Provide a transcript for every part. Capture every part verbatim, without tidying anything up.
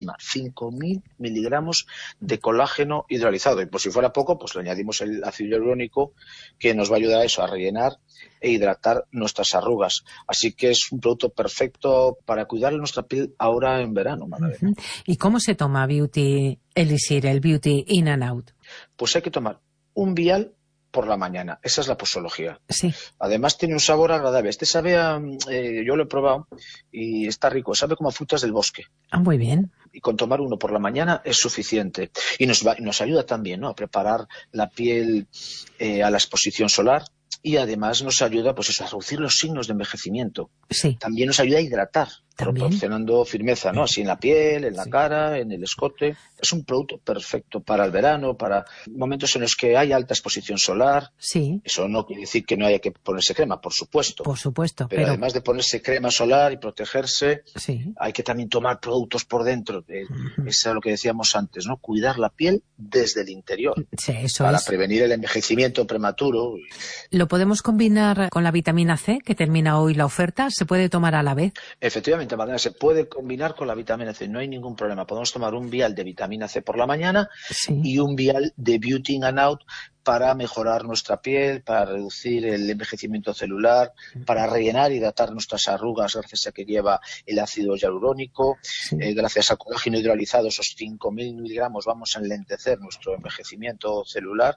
cinco mil miligramos de colágeno hidrolizado. Y por si fuera poco, pues le añadimos el ácido hialurónico, que nos va a ayudar a eso, a rellenar e hidratar nuestras arrugas. Así que es un producto perfecto para cuidar nuestra piel ahora en verano, Magdalena. Uh-huh. ¿Y cómo se toma Beauty Elixir, el Beauty In and Out? Pues hay que tomar un vial por la mañana. Esa es la posología. Sí. Además tiene un sabor agradable. Este sabe a, eh, yo lo he probado y está rico. Sabe como a frutas del bosque. Ah, muy bien. Y con tomar uno por la mañana es suficiente. Y nos, va, nos ayuda también, ¿no?, a preparar la piel eh, a la exposición solar. Y además nos ayuda, pues eso, a reducir los signos de envejecimiento. Sí. También nos ayuda a hidratar, ¿También? proporcionando firmeza, ¿no? Así en la piel, en la sí. cara, en el escote. Es un producto perfecto para el verano, para momentos en los que hay alta exposición solar. Sí. Eso no quiere decir que no haya que ponerse crema, por supuesto. Por supuesto. Pero, pero... además de ponerse crema solar y protegerse, sí. hay que también tomar productos por dentro. Eh, uh-huh. Eso es lo que decíamos antes, ¿no? Cuidar la piel desde el interior. Sí, eso para es. prevenir el envejecimiento prematuro. ¿Lo podemos combinar con la vitamina C, que termina hoy la oferta? ¿Se puede tomar a la vez? Efectivamente, Magdalena, se puede combinar con la vitamina C, no hay ningún problema. Podemos tomar un vial de vitamina C por la mañana sí. y un vial de Beauty In and Out para mejorar nuestra piel, para reducir el envejecimiento celular, para rellenar y hidratar nuestras arrugas gracias a que lleva el ácido hialurónico, sí. eh, gracias al colágeno hidrolizado, esos cinco mil miligramos vamos a enlentecer nuestro envejecimiento celular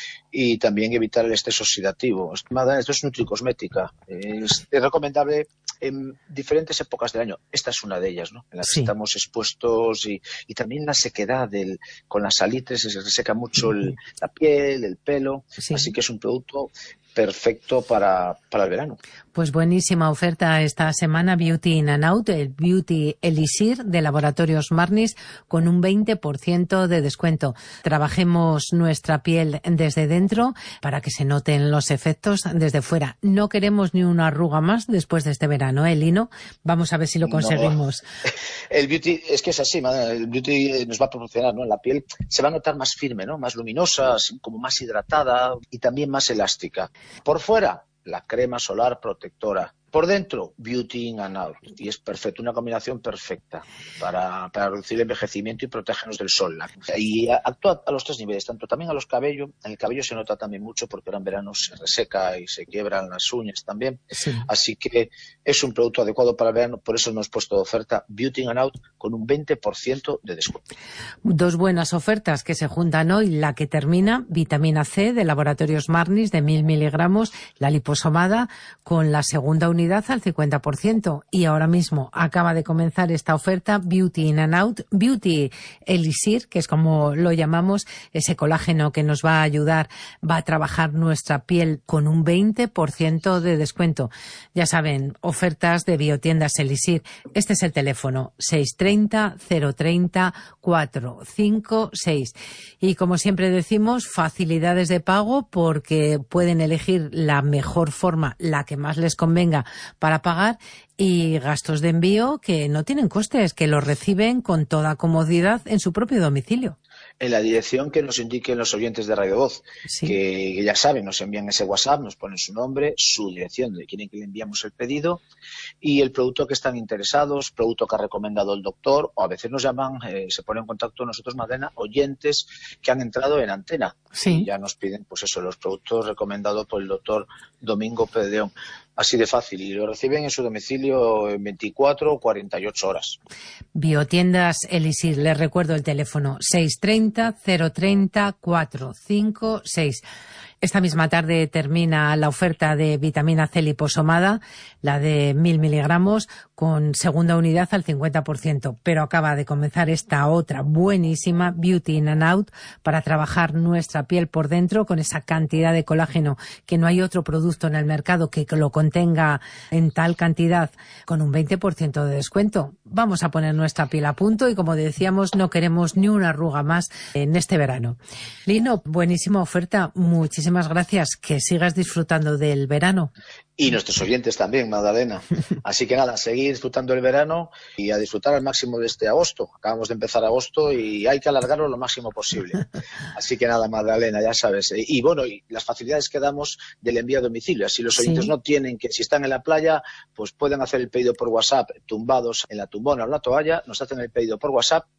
y también evitar el estrés oxidativo. Esto es nutricosmética, es, es recomendable en diferentes épocas del año. Esta es una de ellas, ¿no?, en las sí. que estamos expuestos y, y también la sequedad del, con las salitres, se reseca mucho el, la piel, el pelo, sí. así que es un producto perfecto para, para el verano. Pues buenísima oferta esta semana, Beauty In and Out, el Beauty Elixir de Laboratorios Marnis, con un veinte por ciento de descuento. Trabajemos nuestra piel desde dentro para que se noten los efectos desde fuera. No queremos ni una arruga más después de este verano, ¿eh, Lino? Vamos a ver si lo conseguimos. No. El Beauty, es que es así, el Beauty nos va a proporcionar, ¿no?, la piel se va a notar más firme, ¿no?, más luminosa, como más hidratada y también más elástica. Por fuera, la crema solar protectora. Por dentro, Beauty In and Out. Y es perfecto, una combinación perfecta para, para reducir el envejecimiento y protegernos del sol. Y actúa a los tres niveles, tanto también a los cabellos. En el cabello se nota también mucho porque ahora en verano se reseca y se quiebran las uñas también. Sí. Así que es un producto adecuado para el verano, por eso hemos puesto de oferta Beauty In and Out con un veinte por ciento de descuento. Dos buenas ofertas que se juntan hoy. La que termina, vitamina C de Laboratorios Marnis de mil miligramos, la liposomada, con la segunda unidad al cincuenta por ciento. Y ahora mismo acaba de comenzar esta oferta Beauty In and Out, Beauty Elixir, que es como lo llamamos, ese colágeno que nos va a ayudar, va a trabajar nuestra piel con un veinte por ciento de descuento. Ya saben, ofertas de Biotiendas Elixir. Este es el teléfono, seis treinta, cero treinta, cuatrocientos cincuenta y seis. Y como siempre decimos, facilidades de pago porque pueden elegir la mejor forma, la que más les convenga para pagar, y gastos de envío que no tienen costes, que los reciben con toda comodidad en su propio domicilio. En la dirección que nos indiquen los oyentes de Radio Voz, sí. que, que ya saben, nos envían ese WhatsApp, nos ponen su nombre, su dirección de quieren que le enviamos el pedido y el producto que están interesados, producto que ha recomendado el doctor, o a veces nos llaman, eh, se ponen en contacto con nosotros, Magdalena, oyentes que han entrado en antena sí. y ya nos piden, pues eso, los productos recomendados por el doctor Domingo Pedeón. Así de fácil, y lo reciben en su domicilio en veinticuatro o cuarenta y ocho horas. Biotiendas Elixir, les recuerdo el teléfono seis treinta, cero treinta, cuatrocientos cincuenta y seis. Esta misma tarde termina la oferta de vitamina C liposomada, la de mil miligramos, con segunda unidad al cincuenta por ciento. Pero acaba de comenzar esta otra buenísima Beauty In and Out para trabajar nuestra piel por dentro con esa cantidad de colágeno que no hay otro producto en el mercado que lo contenga en tal cantidad, con un veinte por ciento de descuento. Vamos a poner nuestra piel a punto y, como decíamos, no queremos ni una arruga más en este verano. Lino, buenísima oferta. Muchísimas gracias. Que sigas disfrutando del verano. Y nuestros oyentes también, Magdalena. Así que nada, seguir disfrutando el verano y a disfrutar al máximo de este agosto. Acabamos de empezar agosto y hay que alargarlo lo máximo posible. Así que nada, Magdalena, ya sabes. Y bueno, y las facilidades que damos del envío a domicilio. Así los oyentes sí. no tienen que, si están en la playa, pues pueden hacer el pedido por WhatsApp, tumbados en la tumbona o en la toalla, nos hacen el pedido por WhatsApp